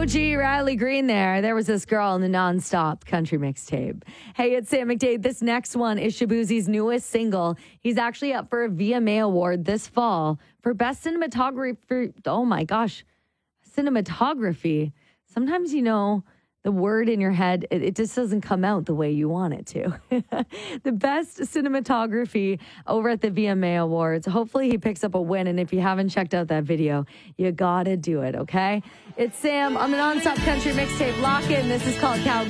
OG Riley Green there. There was this girl in the non-stop country mixtape. Hey, it's Sam McDade. This next one is Shaboozie's newest single. He's actually up for a VMA award this fall for best cinematography. Oh my gosh, cinematography. Sometimes, the word in your head, it just doesn't come out the way you want it to. The best cinematography over at the VMA Awards. Hopefully he picks up a win. And if you haven't checked out that video, you got to do it, okay? It's Sam on the Nonstop Country Mixtape. Lock in. This is called Cowgirl.